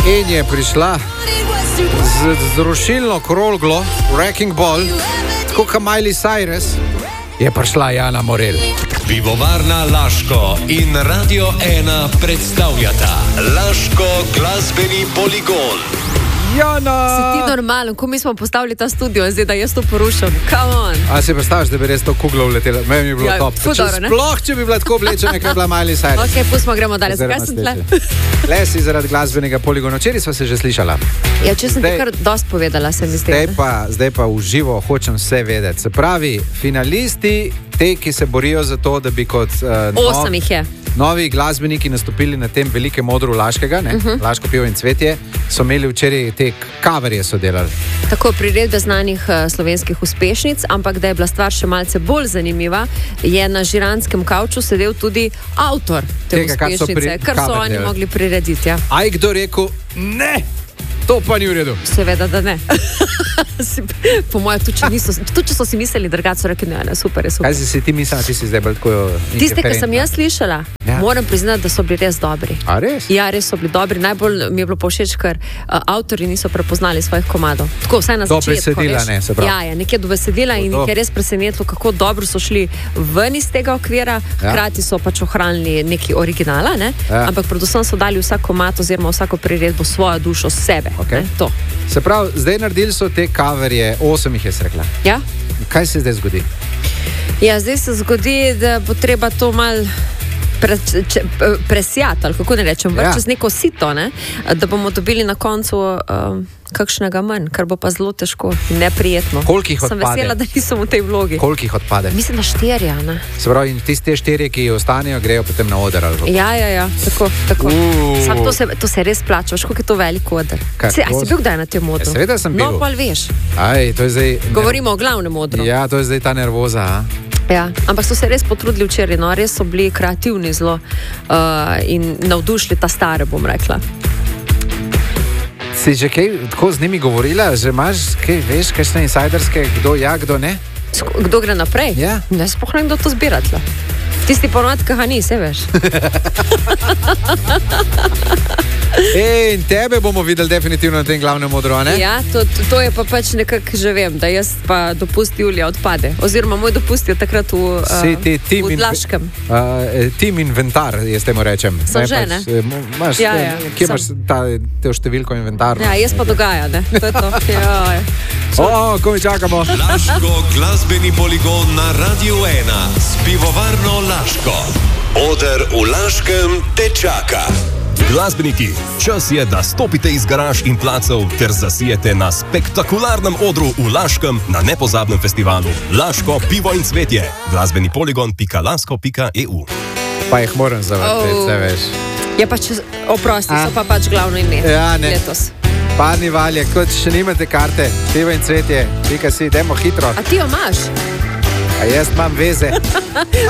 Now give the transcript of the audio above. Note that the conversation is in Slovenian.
In je prišla z rušilno kroglo, Wrecking Ball, tako kot Miley Cyrus, je prišla Jana Morelj. Pivovarna Laško in Radio 1 predstavljata Laško glasbeni poligon. Jana! Si ti normalen, ko mi smo postavili ta studio, zdaj da jaz to porušam. Come on. A si predstavljaš, da bi res to kuglo vletela? Meni je bilo top. Sploh, če bi bila tako oblečena, ker je bila Miley Cyrus. Ok, pustimo, gremo dalje. Zakaj sem tle? Le si zaradi glasbenega poligona. Včeraj sva se že slišala. Ja, če sem ti kar dost povedala, se mi zdi. Zdaj pa v živo hočem vse vedeti. Se pravi, finalisti, te, ki se borijo za to, da bi kot 8 jih je. Novi glasbeniki nastopili na tem velikem odru Laškega, Laško pivo in cvetje, so imeli včeraj te coverje so delali. Tako priredbe znanih slovenskih uspešnic, ampak da je bila stvar še malce bolj zanimiva, je na žiranskem kavču sedel tudi avtor te uspešnice, kar so oni mogli prirediti. Ja. Aj kdo rekel, ne, to pa ni v redu. Seveda, da ne. Po mojem, tudi če so si mislili, drugače so rekli, ne, super, je super. Kaj si ti mislila, ti si zdaj bolj tako tiste, ki sem jaz slišala, moram priznati, da so bili res dobri. A res? Ja, res so bili dobri. Najbolj mi je bilo povšeč, ker avtorji niso prepoznali svojih komadov. Tako, vsaj na začetku. Do besedila, ne, se pravi. Ja, nekje do besedila in jih je res presenetilo, kako dobro so šli ven iz tega okvira, hkrati so pač ohranili neki originala, ne? Ampak predvsem so dali vsak komad oziroma vsako priredbo svojo dušo, sebe. Okay. To. Se pravi, zdaj naredili so te coverje, 8 jih je rekla. Ja. Kaj se zdaj zgodi? Ja, zdaj se zgodi, da bo treba to malo presijati, ali kako ne rečem, čez neko sito, ne? Da bomo dobili na koncu kakšnega manj, kar bo pa zelo težko in neprijetno. Koliko jih odpade? Sem vesela, da nisem v tej vlogi. Koliko jih odpade? Mislim, da 4, ne? Se pravi, in tiste 4, ki ostanejo, grejo potem na oder? Ali ja, tako. Sam to se res plača, veš, koliko je to velik oder. A si bil kdaj na tem odru? Seveda sem bil. No, pa veš. Aj, to je zdaj... Govorimo o glavnem odru. Ja, to je zdaj ta nervoza, a? Ja, ampak so se res potrudili včeraj, no, res so bili kreativni zelo in navdušili ta stare, bom rekla. Si že kaj tako z njimi govorila? Že imaš kaj, veš, kakšne insajderske, kdo ja, kdo ne? Kdo gre naprej? Ja. Ne spohnem, kdo to zbiratla. Tisti ponovadi, ki ga ni, se veš. In tebe bomo videli definitivno na tem glavnem odru, ne? Ja, to je pa pač nekako že vem, da jaz pa dopust Julija odpade. Oziroma moj dopust je takrat v Laškem. Team inventar, jaz temu rečem. So že, ne? Kje imaš te številko inventar? Ja, jaz pa dogaja, ne? To je to. Ko mi čakamo. Laško glasbeni poligon na Radio 1 s pivovarno Laško. Oder v Laškem te čaka. Glasbeniki, čas je, da stopite iz garaž in placev ter zasijete na spektakularnem odru v Laškem na nepozabnem festivalu Laško pivo in cvetje. Glasbeni poligon.lasko.eu. Pa jih moram zavrteti, se veš. Je pa če oprosti, so pa pač glavno ime letos. Parni Valjak, kot še nimate karte, pivo in cvetje, pika si, dajmo hitro. A ti jo imaš? A jaz imam veze.